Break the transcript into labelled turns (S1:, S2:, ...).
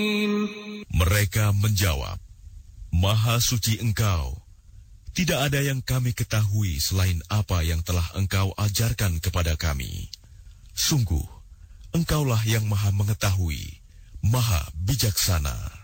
S1: Mereka menjawab, Maha suci Engkau. Tidak ada yang kami ketahui selain apa yang telah Engkau ajarkan kepada kami. Sungguh, Engkaulah yang Maha mengetahui, Maha bijaksana.